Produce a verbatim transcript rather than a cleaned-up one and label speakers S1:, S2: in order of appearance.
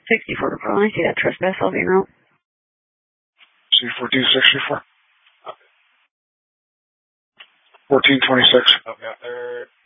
S1: sixty-four, bro. I see that trespass. I'll be around.
S2: C fourteen sixty-four. fourteen twenty-six.
S3: Okay, third.